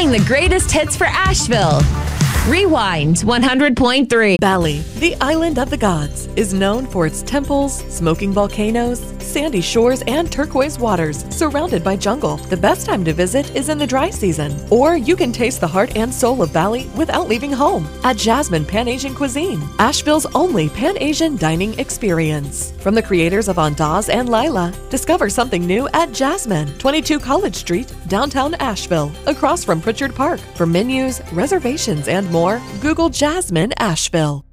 playing the greatest hits for Asheville. Rewind 100.3. Bali, the island of the gods, is known for its temples, smoking volcanoes, sandy shores, and turquoise waters surrounded by jungle. The best time to visit is in the dry season, or you can taste the heart and soul of Bali without leaving home at Jasmine Pan-Asian Cuisine, Asheville's only Pan-Asian dining experience. From the creators of Andaz and Lila, discover something new at Jasmine, 22 College Street, downtown Asheville, across from Pritchard Park. For menus, reservations, and more, Google Jasmine Asheville.